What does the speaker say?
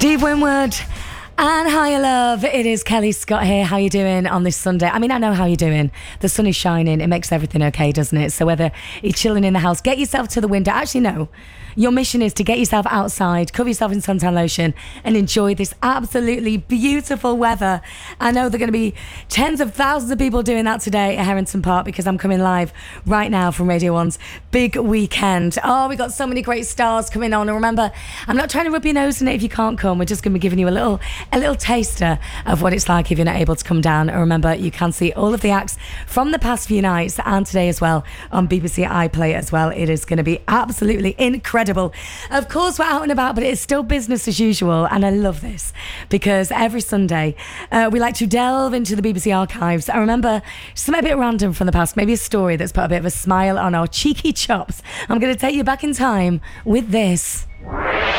Steve Winwood and Higher Love. It is Kelly Scott here. How you doing on this Sunday? I mean, I know how you're doing. The sun is shining. It makes everything okay, doesn't it? So whether you're chilling in the house, get yourself to the window. Actually, no. Your mission is to get yourself outside, cover yourself in suntan lotion and enjoy this absolutely beautiful weather. I know there are going to be tens of thousands of people doing that today at Herrington Park because I'm coming live right now from Radio 1's Big Weekend. Oh, we got so many great stars coming on. And remember, I'm not trying to rub your nose in it if you can't come. We're just going to be giving you a little taster of what it's like if you're not able to come down. And remember, you can see all of the acts from the past few nights and today as well on BBC iPlayer as well. It is going to be absolutely incredible. Of course, we're out and about, but it's still business as usual. And I love this because every Sunday we like to delve into the BBC archives. I remember something a bit random from the past, maybe a story that's put a bit of a smile on our cheeky chops. I'm going to take you back in time with this.